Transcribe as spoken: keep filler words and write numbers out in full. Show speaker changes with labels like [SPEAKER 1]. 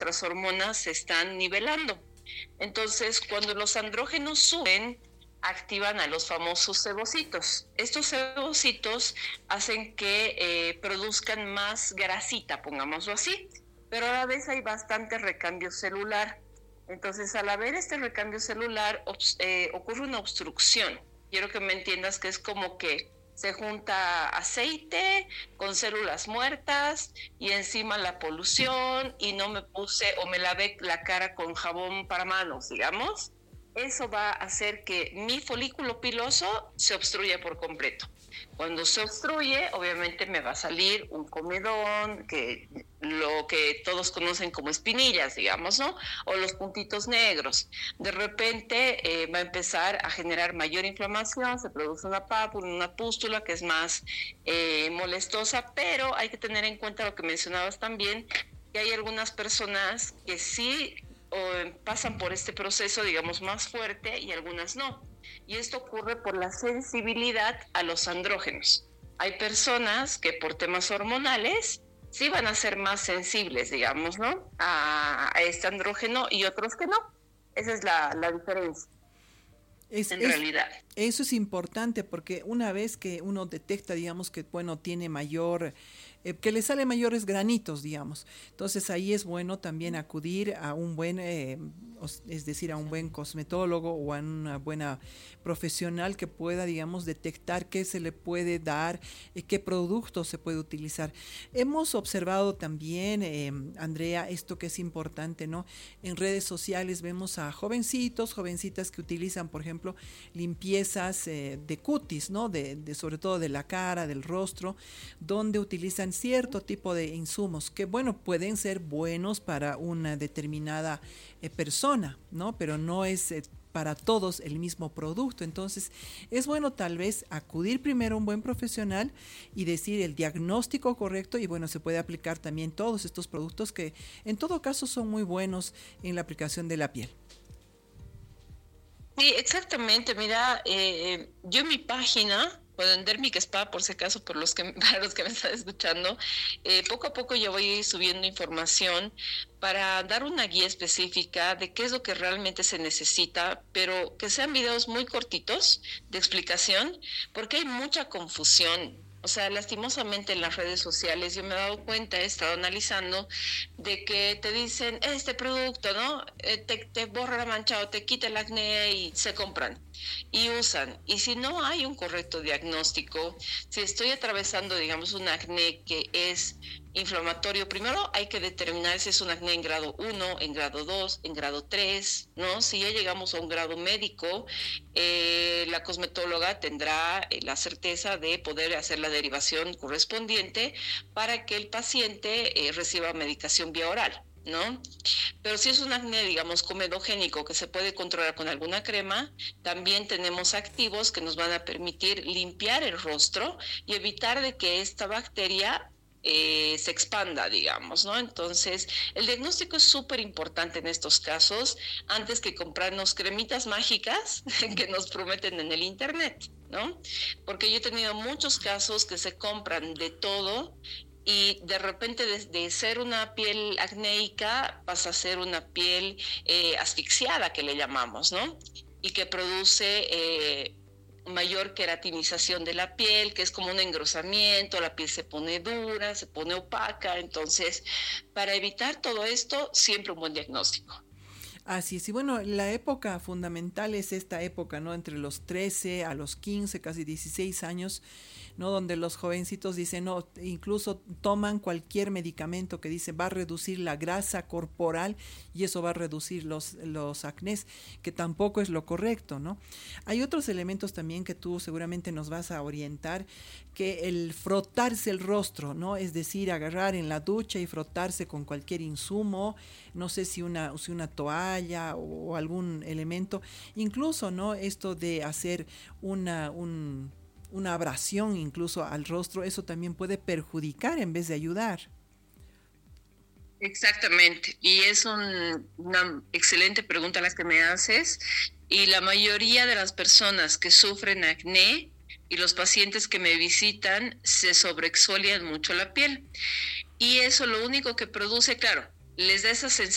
[SPEAKER 1] nuestras hormonas se están nivelando. Entonces, cuando los andrógenos suben, activan a los famosos sebocitos. Estos sebocitos hacen que eh, produzcan más grasita, pongámoslo así, pero a la vez hay bastante recambio celular. Entonces, al haber este recambio celular, eh, ocurre una obstrucción. Quiero que me entiendas que es como que se junta aceite con células muertas y encima la polución y no me puse o me lavé la cara con jabón para manos, digamos. Eso va a hacer que mi folículo piloso se obstruya por completo. Cuando se obstruye, obviamente me va a salir un comedón, que lo que todos conocen como espinillas, digamos, ¿no? O los puntitos negros. De repente eh, va a empezar a generar mayor inflamación, se produce una pápula, una pústula que es más eh, molestosa, pero hay que tener en cuenta lo que mencionabas también, que hay algunas personas que sí o pasan por este proceso, digamos, más fuerte y algunas no. Y esto ocurre por la sensibilidad a los andrógenos. Hay personas que por temas hormonales sí van a ser más sensibles, digamos, ¿no? A, a este andrógeno y otros que no. Esa es la, la diferencia.
[SPEAKER 2] Es,
[SPEAKER 1] en
[SPEAKER 2] es,
[SPEAKER 1] realidad.
[SPEAKER 2] Eso es importante porque una vez que uno detecta, digamos, que bueno, tiene mayor, eh, que le sale mayores granitos, digamos. Entonces ahí es bueno también acudir a un buen, eh, es decir, a un buen cosmetólogo o a una buena profesional que pueda, digamos, detectar qué se le puede dar, eh, qué productos se puede utilizar. Hemos observado también, eh, Andrea, esto que es importante, ¿no? En redes sociales vemos a jovencitos, jovencitas que utilizan, por ejemplo, limpiezas eh, de cutis, ¿no? De, de, sobre todo de la cara, del rostro, donde utilizan cierto tipo de insumos que, bueno, pueden ser buenos para una determinada eh, persona, ¿no? Pero no es eh, para todos el mismo producto. Entonces es bueno tal vez acudir primero a un buen profesional y decir el diagnóstico correcto y bueno, se puede aplicar también todos estos productos que en todo caso son muy buenos en la aplicación de la piel.
[SPEAKER 1] Sí, exactamente. Mira, eh, yo en mi página, pueden ver mi Spa, por si acaso, por los que, para los que me están escuchando, eh, poco a poco yo voy subiendo información para dar una guía específica de qué es lo que realmente se necesita, pero que sean videos muy cortitos de explicación, porque hay mucha confusión. O sea, lastimosamente en las redes sociales yo me he dado cuenta, he estado analizando, de que te dicen, este producto, ¿no? Eh, te, te borra la mancha o te quita el acné y se compran y usan. Y si no hay un correcto diagnóstico, si estoy atravesando, digamos, un acné que es inflamatorio, primero hay que determinar si es un acné en grado uno, en grado dos, en grado tres, ¿no? Si ya llegamos a un grado médico, eh, la cosmetóloga tendrá eh, la certeza de poder hacer la derivación correspondiente para que el paciente eh, reciba medicación vía oral, ¿no? Pero si es un acné, digamos, comedogénico que se puede controlar con alguna crema, también tenemos activos que nos van a permitir limpiar el rostro y evitar de que esta bacteria Eh, se expanda, digamos, ¿no? Entonces, el diagnóstico es súper importante en estos casos, antes que comprarnos cremitas mágicas que nos prometen en el internet, ¿no? Porque yo he tenido muchos casos que se compran de todo y de repente de, de ser una piel acnéica pasa a ser una piel eh, asfixiada, que le llamamos, ¿no? Y que produce eh, mayor queratinización de la piel, que es como un engrosamiento, la piel se pone dura, se pone opaca. Entonces, para evitar todo esto, siempre un buen diagnóstico.
[SPEAKER 2] Así es, y bueno, la época fundamental es esta época, ¿no? Entre los trece a los quince, casi dieciséis años, ¿no? Donde los jovencitos dicen, no, incluso toman cualquier medicamento que dice va a reducir la grasa corporal y eso va a reducir los, los acnés, que tampoco es lo correcto, ¿no? Hay otros elementos también que tú seguramente nos vas a orientar, que el frotarse el rostro, ¿no? Es decir, agarrar en la ducha y frotarse con cualquier insumo, no sé si una, si una toalla o, o algún elemento, incluso, ¿no? Esto de hacer una, un una abrasión incluso al rostro, eso también puede perjudicar en vez de ayudar.
[SPEAKER 1] Exactamente, y es un, una excelente pregunta la que me haces, y la mayoría de las personas que sufren acné y los pacientes que me visitan se sobreexfolian mucho la piel, y eso lo único que produce, claro, les da esa sensación